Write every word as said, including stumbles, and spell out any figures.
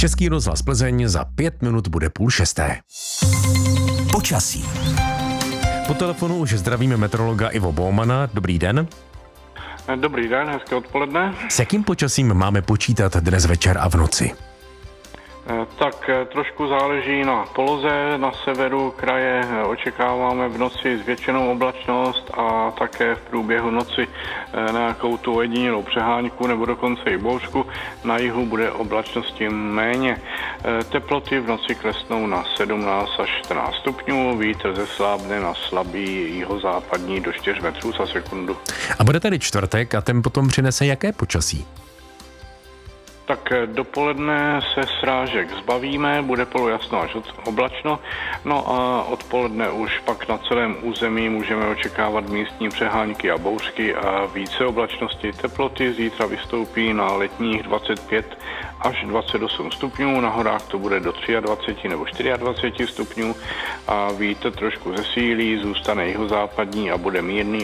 Český rozhlas Plzeň, za pět minut bude půl šesté. Počasí. Po telefonu už zdravíme meteorologa Ivo Baumana. Dobrý den. Dobrý den, hezké odpoledne. S jakým počasím máme počítat dnes večer a v noci? Tak trošku záleží na poloze. Na severu kraje očekáváme v noci zvětšenou oblačnost a také v průběhu noci nějakou tu ojedinělou přehánku nebo dokonce i bouřku. Na jihu bude oblačnosti méně. Teploty v noci klesnou na sedmnáct až čtrnáct stupňů, vítr zeslábne na slabý jihozápadní do čtyř metrů za sekundu. A bude tady čtvrtek a ten potom přinese jaké počasí? Tak dopoledne se srážek zbavíme, bude polojasno až oblačno, no a odpoledne už pak na celém území můžeme očekávat místní přehánky a bouřky a více oblačnosti. Teploty zítra vystoupí na letních dvacet pět až dvacet osm stupňů, na horách to bude do dvacet tři nebo dvacet čtyři stupňů a vítr trošku zesílí, zůstane jihozápadní a bude mírný